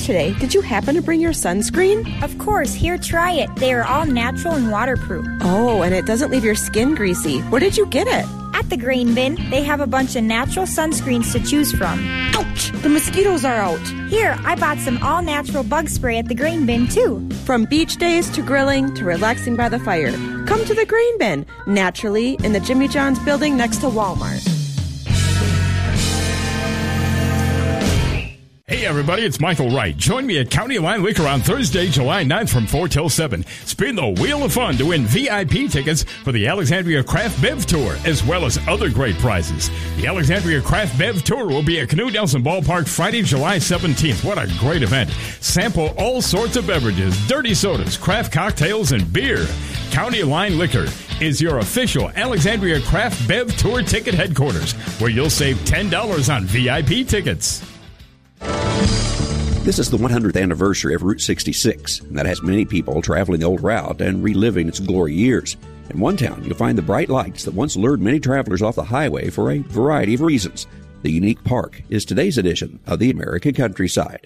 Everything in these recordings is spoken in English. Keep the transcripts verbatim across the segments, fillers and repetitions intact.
today. Did you happen to bring your sunscreen? Of course. Here, try it. They are all natural and waterproof. Oh, and it doesn't leave your skin greasy. Where did you get it? At the Grain Bin, they have a bunch of natural sunscreens to choose from. Ouch! The mosquitoes are out. Here, I bought some all-natural bug spray at the Grain Bin, too. From beach days to grilling to relaxing by the fire, come to the Grain Bin, naturally in the Jimmy John's building next to Walmart. Hey everybody, it's Michael Wright. Join me at County Line Liquor on Thursday, July ninth from four till seven. Spin the Wheel of Fun to win V I P tickets for the Alexandria Craft Bev Tour, as well as other great prizes. The Alexandria Craft Bev Tour will be at Knute Nelson Ballpark Friday, July seventeenth. What a great event. Sample all sorts of beverages, dirty sodas, craft cocktails, and beer. County Line Liquor is your official Alexandria Craft Bev Tour ticket headquarters, where you'll save ten dollars on V I P tickets. This is the one hundredth anniversary of Route sixty-six, and that has many people traveling the old route and reliving its glory years. In one town, you'll find the bright lights that once lured many travelers off the highway for a variety of reasons. The unique park is today's edition of the American Countryside.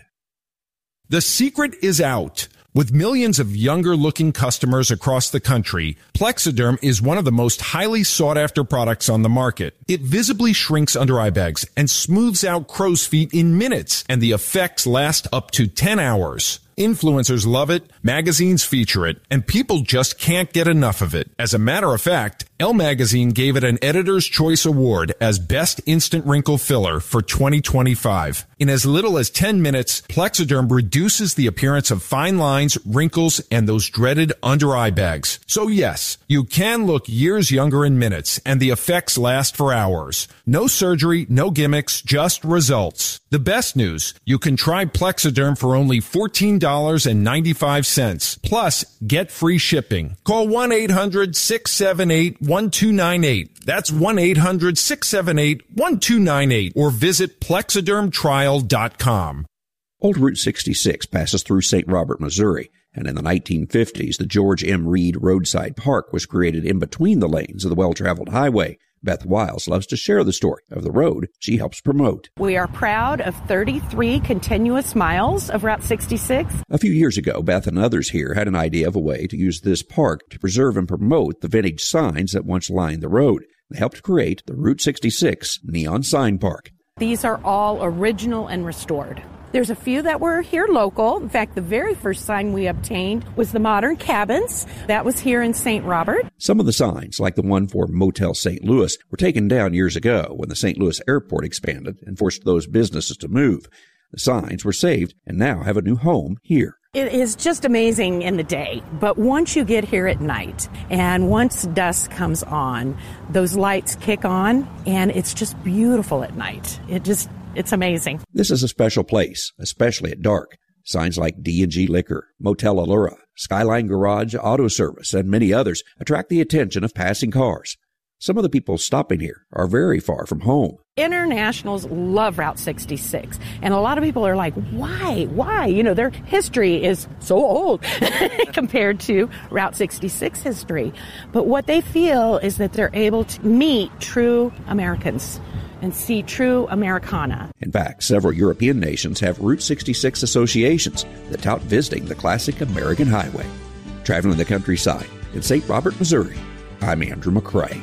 The secret is out. With millions of younger-looking customers across the country, Plexiderm is one of the most highly sought-after products on the market. It visibly shrinks under eye bags and smooths out crow's feet in minutes, and the effects last up to ten hours. Influencers love it, magazines feature it, and people just can't get enough of it. As a matter of fact, Elle Magazine gave it an Editor's Choice Award as Best Instant Wrinkle Filler for twenty twenty-five. In as little as ten minutes, Plexiderm reduces the appearance of fine lines, wrinkles, and those dreaded under-eye bags. So yes, you can look years younger in minutes, and the effects last for hours. No surgery, no gimmicks, just results. The best news, you can try Plexiderm for only fourteen dollars and ninety-five cents. Plus, get free shipping. Call one eight hundred six seven eight one two nine eight. That's one eight hundred six seven eight one two nine eight. Or visit plexiderm trial dot com. Old Route sixty-six passes through Saint Robert, Missouri, and in the nineteen fifties, the George M. Reed Roadside Park was created in between the lanes of the well-traveled highway. Beth Wiles loves to share the story of the road she helps promote. We are proud of thirty-three continuous miles of Route sixty-six. A few years ago, Beth and others here had an idea of a way to use this park to preserve and promote the vintage signs that once lined the road. They helped create the Route sixty-six Neon Sign Park. These are all original and restored. There's a few that were here local. In fact, the very first sign we obtained was the Modern Cabins. That was here in Saint Robert. Some of the signs, like the one for Motel Saint Louis, were taken down years ago when the Saint Louis airport expanded and forced those businesses to move. The signs were saved and now have a new home here. It is just amazing in the day, but once you get here at night and once dusk comes on, those lights kick on and it's just beautiful at night. It just... It's amazing. This is a special place, especially at dark. Signs like D and G Liquor, Motel Allura, Skyline Garage Auto Service, and many others attract the attention of passing cars. Some of the people stopping here are very far from home. Internationals love Route sixty-six, and a lot of people are like, why? Why? You know, their history is so old compared to Route sixty-six history. But what they feel is that they're able to meet true Americans and see true Americana. In fact, several European nations have Route sixty-six associations that tout visiting the classic American highway. Traveling the countryside in Saint Robert, Missouri, I'm Andrew McCrae.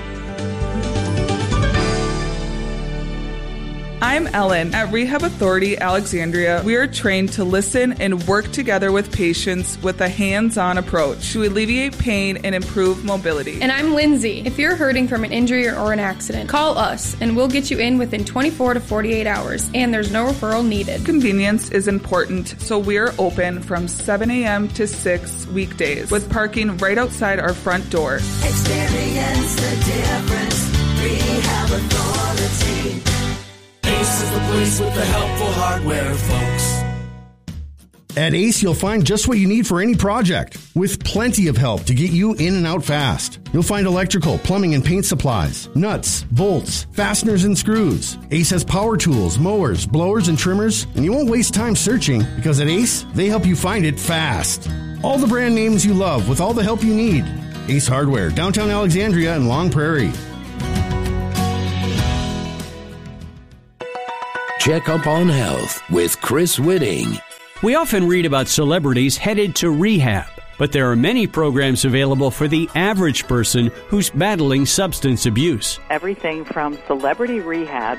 I'm Ellen. At Rehab Authority Alexandria, we are trained to listen and work together with patients with a hands-on approach to alleviate pain and improve mobility. And I'm Lindsay. If you're hurting from an injury or an accident, call us and we'll get you in within twenty-four to forty-eight hours, and there's no referral needed. Convenience is important, so we're open from seven a.m. to six weekdays with parking right outside our front door. Experience the difference. Rehab Authority. Ace is the place with the helpful hardware, folks. At Ace, you'll find just what you need for any project, with plenty of help to get you in and out fast. You'll find electrical, plumbing, and paint supplies, nuts, bolts, fasteners, and screws. Ace has power tools, mowers, blowers, and trimmers, and you won't waste time searching, because at Ace, they help you find it fast. All the brand names you love with all the help you need. Ace Hardware, downtown Alexandria and Long Prairie. Check up on health with Chris Whitting. We often read about celebrities headed to rehab, but there are many programs available for the average person who's battling substance abuse. Everything from celebrity rehab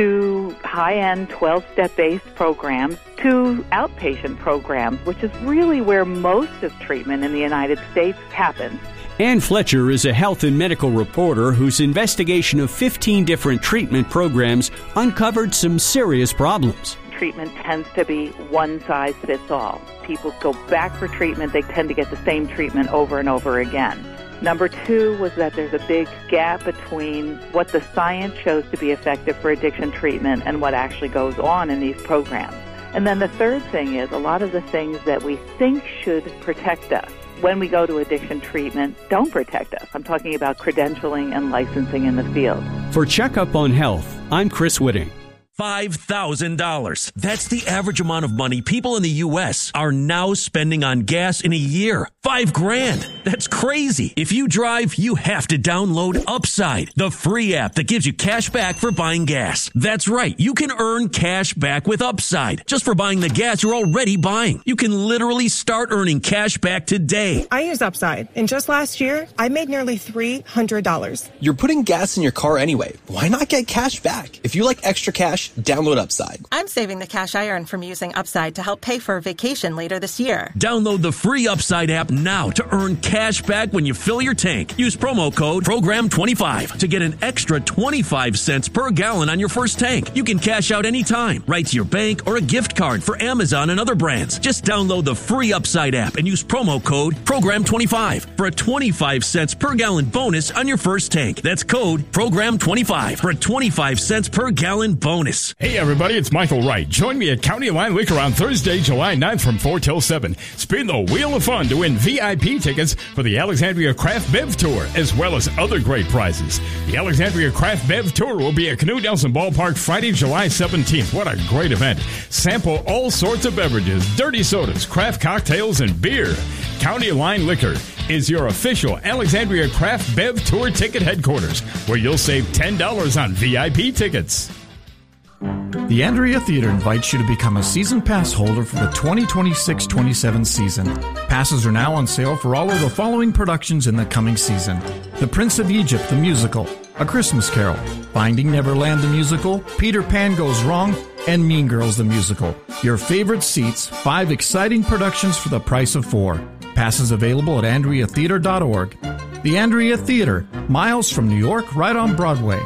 to high-end twelve-step-based programs to outpatient programs, which is really where most of treatment in the United States happens. Ann Fletcher is a health and medical reporter whose investigation of fifteen different treatment programs uncovered some serious problems. Treatment tends to be one-size-fits-all. People go back for treatment, they tend to get the same treatment over and over again. Number two was that there's a big gap between what the science shows to be effective for addiction treatment and what actually goes on in these programs. And then the third thing is a lot of the things that we think should protect us when we go to addiction treatment don't protect us. I'm talking about credentialing and licensing in the field. For Checkup on Health, I'm Chris Whitting. five thousand dollars. That's the average amount of money people in the U S are now spending on gas in a year. Five grand. That's crazy. If you drive, you have to download Upside, the free app that gives you cash back for buying gas. That's right. You can earn cash back with Upside just for buying the gas you're already buying. You can literally start earning cash back today. I use Upside, and just last year, I made nearly three hundred dollars. You're putting gas in your car anyway. Why not get cash back? If you like extra cash, download Upside. I'm saving the cash I earn from using Upside to help pay for a vacation later this year. Download the free Upside app now to earn cash back when you fill your tank. Use promo code program twenty-five to get an extra twenty-five cents per gallon on your first tank. You can cash out anytime, right to your bank or a gift card for Amazon and other brands. Just download the free Upside app and use promo code program twenty-five for a twenty-five cents per gallon bonus on your first tank. That's code program twenty-five for a twenty-five cents per gallon bonus. Hey everybody, it's Michael Wright. Join me at County Line Liquor on Thursday, July ninth from four till seven. Spin the Wheel of Fun to win V I P tickets for the Alexandria Craft Bev Tour, as well as other great prizes. The Alexandria Craft Bev Tour will be at Knute Nelson Ballpark Friday, July seventeenth. What a great event. Sample all sorts of beverages, dirty sodas, craft cocktails, and beer. County Line Liquor is your official Alexandria Craft Bev Tour ticket headquarters, where you'll save ten dollars on V I P tickets. The Andrea Theater invites you to become a season pass holder for the twenty twenty-six twenty-seven season. Passes are now on sale for all of the following productions in the coming season: The Prince of Egypt, the musical, A Christmas Carol, Finding Neverland, the musical, Peter Pan Goes Wrong, and Mean Girls, the musical. Your favorite seats, five exciting productions for the price of four. Passes available at andrea theater dot org. The Andrea Theater, miles from New York, right on Broadway.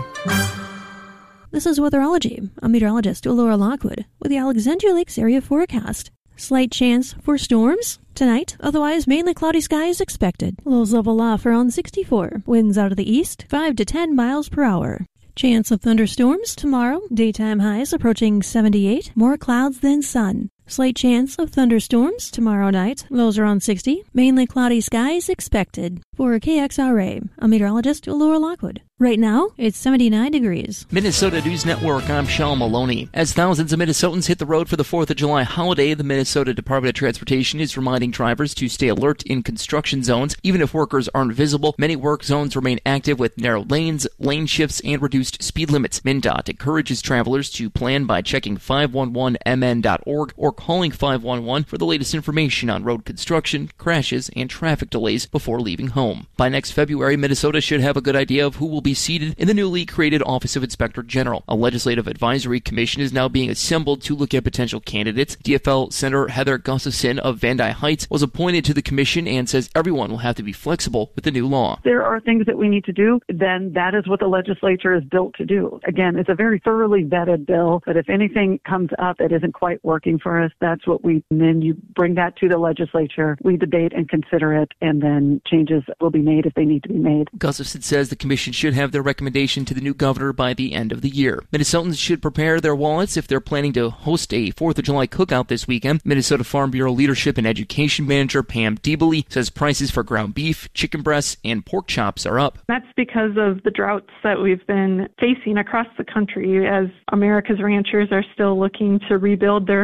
This is Weatherology. I'm meteorologist Laura Lockwood with the Alexandria Lakes area forecast. Slight chance for storms tonight, otherwise mainly cloudy skies expected. Lows level off around sixty-four. Winds out of the east, five to ten miles per hour. Chance of thunderstorms tomorrow. Daytime highs approaching seventy-eight. More clouds than sun. Slight chance of thunderstorms tomorrow night. Lows around sixty. Mainly cloudy skies expected. For K X R A, I'm meteorologist Laura Lockwood. Right now, it's seventy-nine degrees. Minnesota News Network, I'm Shal Maloney. As thousands of Minnesotans hit the road for the fourth of July holiday, the Minnesota Department of Transportation is reminding drivers to stay alert in construction zones. Even if workers aren't visible, many work zones remain active with narrow lanes, lane shifts, and reduced speed limits. MnDOT encourages travelers to plan by checking five one one m n dot org or calling five one one for the latest information on road construction, crashes, and traffic delays before leaving home. By next February, Minnesota should have a good idea of who will be seated in the newly created Office of Inspector General. A legislative advisory commission is now being assembled to look at potential candidates. D F L Senator Heather Gustafson of Van Dyke Heights was appointed to the commission and says everyone will have to be flexible with the new law. There are things that we need to do, then that is what the legislature is built to do. Again, it's a very thoroughly vetted bill, but if anything comes up that isn't quite working for us, that's what we, and then you bring that to the legislature, we debate and consider it, and then changes will be made if they need to be made. Gustafson says the commission should have their recommendation to the new governor by the end of the year. Minnesotans should prepare their wallets if they're planning to host a fourth of July cookout this weekend. Minnesota Farm Bureau Leadership and Education Manager Pam Diebele says prices for ground beef, chicken breasts, and pork chops are up. That's because of the droughts that we've been facing across the country as America's ranchers are still looking to rebuild their herds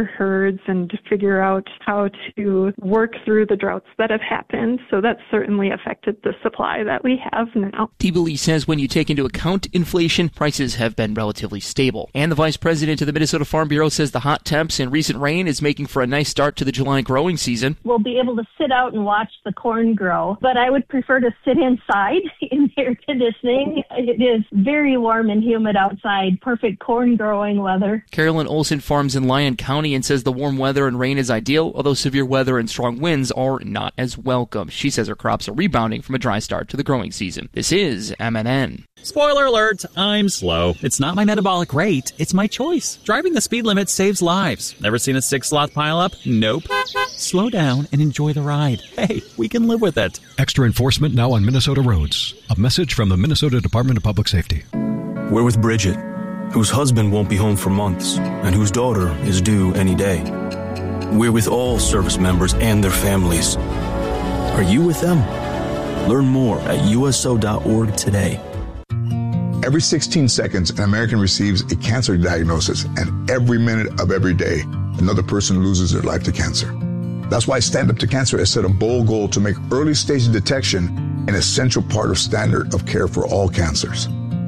backwards and to figure out how to work through the droughts that have happened. So that's certainly affected the supply that we have now. Tebele says when you take into account inflation, prices have been relatively stable. And the vice president of the Minnesota Farm Bureau says the hot temps and recent rain is making for a nice start to the July growing season. We'll be able to sit out and watch the corn grow, but I would prefer to sit inside in air conditioning. It is very warm and humid outside. Perfect corn growing weather. Carolyn Olson farms in Lyon County and says the warm weather and rain is ideal, although severe weather and strong winds are not as welcome. She says her crops are rebounding from a dry start to the growing season. This is M N N. Spoiler alert, I'm slow. It's not my metabolic rate, it's my choice. Driving the speed limit saves lives. Never seen a six-sloth pileup? Nope. Slow down and enjoy the ride. Hey, we can live with it. Extra enforcement now on Minnesota roads. A message from the Minnesota Department of Public Safety. We're with Bridget, whose husband won't be home for months and whose daughter is due any day. We're with all service members and their families. Are you with them? Learn more at U S O dot org today. Every sixteen seconds, an American receives a cancer diagnosis, and every minute of every day, another person loses their life to cancer. That's why Stand Up to Cancer has set a bold goal to make early stage detection an essential part of standard of care for all cancers.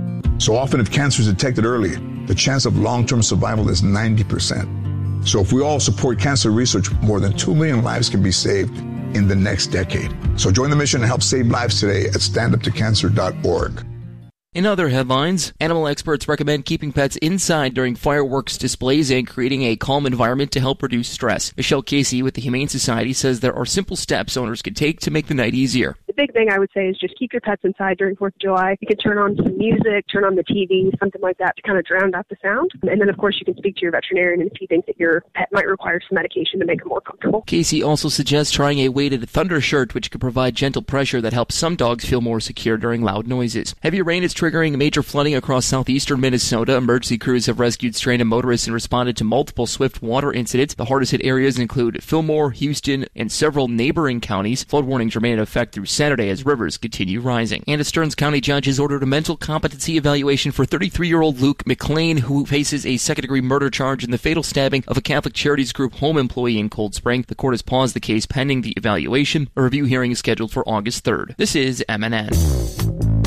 So often, if cancer is detected early, the chance of long-term survival is ninety percent. So if we all support cancer research, more than two million lives can be saved in the next decade. So join the mission and help save lives today at stand up to cancer dot org. In other headlines, animal experts recommend keeping pets inside during fireworks displays and creating a calm environment to help reduce stress. Michelle Casey with the Humane Society says there are simple steps owners can take to make the night easier. The big thing I would say is just keep your pets inside during fourth of July. You can turn on some music, turn on the T V, something like that to kind of drown out the sound. And then, of course, you can speak to your veterinarian if you think that your pet might require some medication to make them more comfortable. Casey also suggests trying a weighted thunder shirt, which could provide gentle pressure that helps some dogs feel more secure during loud noises. Heavy rain is triggering major flooding across southeastern Minnesota. Emergency crews have rescued stranded motorists and responded to multiple swift water incidents. The hardest hit areas include Fillmore, Houston, and several neighboring counties. Flood warnings remain in effect through Saturday as rivers continue rising. And a Stearns County judge has ordered a mental competency evaluation for thirty-three-year-old Luke McLean, who faces a second-degree murder charge in the fatal stabbing of a Catholic Charities Group home employee in Cold Spring. The court has paused the case pending the evaluation. A review hearing is scheduled for August third. This is M N N.